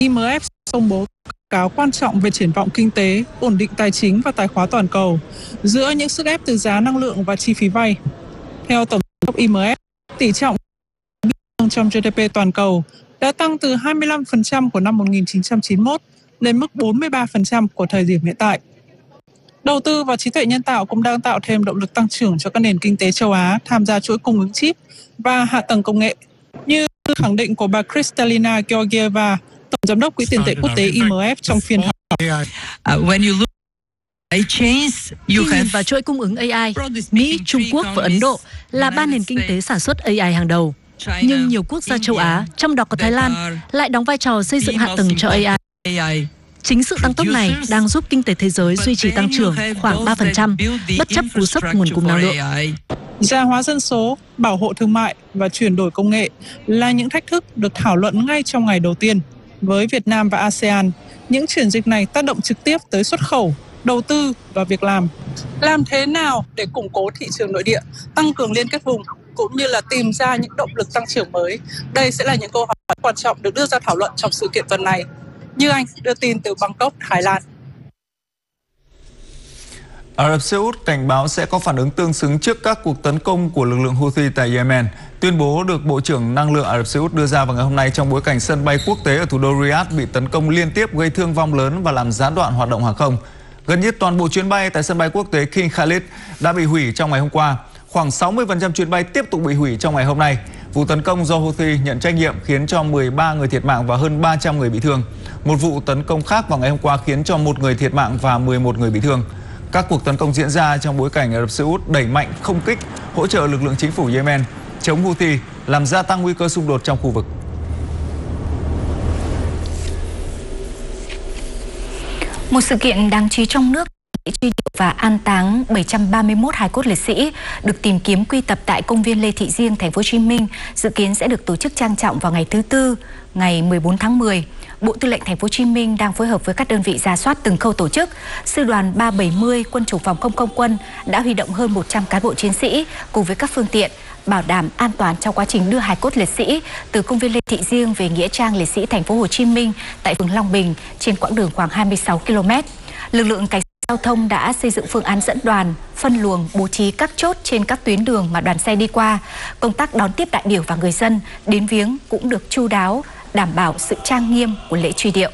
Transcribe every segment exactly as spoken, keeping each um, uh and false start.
i em ép công bố báo cáo quan trọng về triển vọng kinh tế, ổn định tài chính và tài khóa toàn cầu giữa những sức ép từ giá năng lượng và chi phí vay. Theo Tổng giám đốc i em ép, tỷ trọng trong giê đê pê toàn cầu đã tăng từ hai mươi lăm phần trăm của năm một nghìn chín trăm chín mươi mốt lên mức bốn mươi ba phần trăm của thời điểm hiện tại. Đầu tư vào trí tuệ nhân tạo cũng đang tạo thêm động lực tăng trưởng cho các nền kinh tế châu Á tham gia chuỗi cung ứng chip và hạ tầng công nghệ, như khẳng định của bà Kristalina Georgieva, Tổng giám đốc Quỹ tiền tệ quốc tế i em ép trong phiên họp. Khi nhìn vào chuỗi cung ứng a i, Mỹ, Trung Quốc và Ấn Độ là ba nền kinh tế sản xuất a i hàng đầu. Nhưng nhiều quốc gia châu Á, trong đó có Thái Lan, lại đóng vai trò xây dựng hạ tầng cho a i. Chính sự tăng tốc này đang giúp kinh tế thế giới duy trì tăng trưởng khoảng ba phần trăm, bất chấp cú sốc nguồn cung năng lượng. Già hóa dân số, bảo hộ thương mại và chuyển đổi công nghệ là những thách thức được thảo luận ngay trong ngày đầu tiên. Với Việt Nam và a sê an, những chuyển dịch này tác động trực tiếp tới xuất khẩu, đầu tư và việc làm. Làm thế nào để củng cố thị trường nội địa, tăng cường liên kết vùng, cũng như là tìm ra những động lực tăng trưởng mới? Đây sẽ là những câu hỏi quan trọng được đưa ra thảo luận trong sự kiện tuần này. Như Anh đưa tin từ Bangkok, Thái Lan. Ả Rập Xê Út cảnh báo sẽ có phản ứng tương xứng trước các cuộc tấn công của lực lượng Houthi tại Yemen. Tuyên bố được Bộ trưởng Năng lượng Ả Rập Xê Út đưa ra vào ngày hôm nay trong bối cảnh sân bay quốc tế ở thủ đô Riyadh bị tấn công liên tiếp gây thương vong lớn và làm gián đoạn hoạt động hàng không. Gần như toàn bộ chuyến bay tại sân bay quốc tế King Khalid đã bị hủy trong ngày hôm qua. Khoảng sáu mươi phần trăm chuyến bay tiếp tục bị hủy trong ngày hôm nay. Vụ tấn công do Houthi nhận trách nhiệm khiến cho mười ba người thiệt mạng và hơn ba trăm người bị thương. Một vụ tấn công khác vào ngày hôm qua khiến cho một người thiệt mạng và mười một người bị thương. Các cuộc tấn công diễn ra trong bối cảnh Ả Rập Xê Út đẩy mạnh không kích, hỗ trợ lực lượng chính phủ Yemen chống Houthi, làm gia tăng nguy cơ xung đột trong khu vực. Một sự kiện đáng chú ý trong nước, lễ truy điệu và an táng bảy trăm ba mươi mốt hài cốt liệt sĩ được tìm kiếm quy tập tại công viên Lê Thị Riêng, thành phố Hồ Chí Minh dự kiến sẽ được tổ chức trang trọng vào ngày thứ Tư, ngày mười bốn tháng mười. Bộ Tư lệnh thành phố Hồ Chí Minh đang phối hợp với các đơn vị rà soát từng khâu tổ chức. Sư đoàn ba bảy mươi Quân chủng phòng không không quân đã huy động hơn một trăm cán bộ chiến sĩ cùng với các phương tiện bảo đảm an toàn trong quá trình đưa hài cốt liệt sĩ từ công viên Lê Thị Riêng về nghĩa trang liệt sĩ thành phố Hồ Chí Minh tại phường Long Bình trên quãng đường khoảng hai mươi sáu ki lô mét. Lực lượng cảnh sát giao thông đã xây dựng phương án dẫn đoàn, phân luồng, bố trí các chốt trên các tuyến đường mà đoàn xe đi qua. Công tác đón tiếp đại biểu và người dân đến viếng cũng được chu đáo, đảm bảo sự trang nghiêm của lễ truy điệu.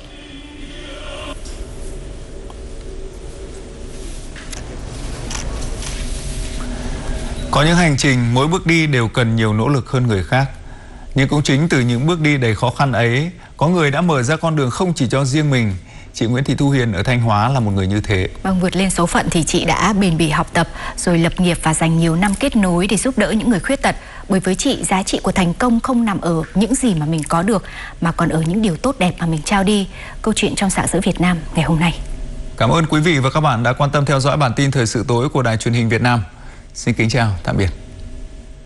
Có những hành trình, mỗi bước đi đều cần nhiều nỗ lực hơn người khác. Nhưng cũng chính từ những bước đi đầy khó khăn ấy, có người đã mở ra con đường không chỉ cho riêng mình. Chị Nguyễn Thị Thu Hiền ở Thanh Hóa là một người như thế. Vâng, vượt lên số phận thì chị đã bền bỉ học tập, rồi lập nghiệp và dành nhiều năm kết nối để giúp đỡ những người khuyết tật. Bởi với chị, giá trị của thành công không nằm ở những gì mà mình có được, mà còn ở những điều tốt đẹp mà mình trao đi. Câu chuyện trong Sạng Sỡ Việt Nam ngày hôm nay. Cảm ơn quý vị và các bạn đã quan tâm theo dõi bản tin Thời sự tối của Đài Truyền hình Việt Nam. Xin kính chào, tạm biệt.